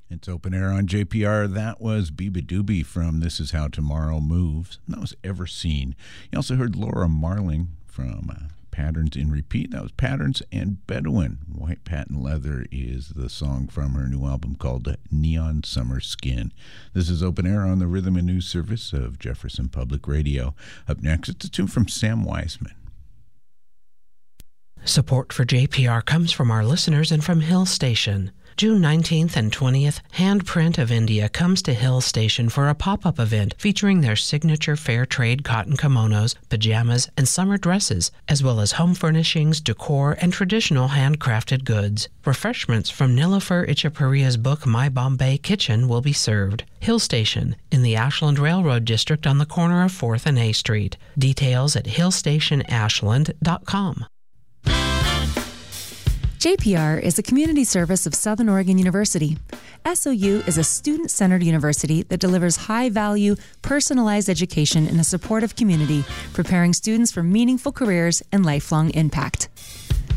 It's open air on JPR. That was Biba Doobie from This Is How Tomorrow Moves. That was Everseen. You also heard Laura Marling from Patterns in Repeat. That was Patterns and Bedouin. White Patent Leather is the song from her new album called Neon Summer Skin. This is open air on the Rhythm and News service of Jefferson Public Radio. Up next, it's a tune from Sam Wiseman. Support for JPR comes from our listeners and from Hill Station. June 19th and 20th, Handprint of India comes to Hill Station for a pop-up event featuring their signature fair trade cotton kimonos, pajamas, and summer dresses, as well as home furnishings, decor, and traditional handcrafted goods. Refreshments from Nilofer Ichapuria's book My Bombay Kitchen will be served. Hill Station, in the Ashland Railroad District on the corner of 4th and A Street. Details at hillstationashland.com. JPR is a community service of Southern Oregon University. SOU is a student-centered university that delivers high-value, personalized education in a supportive community, preparing students for meaningful careers and lifelong impact.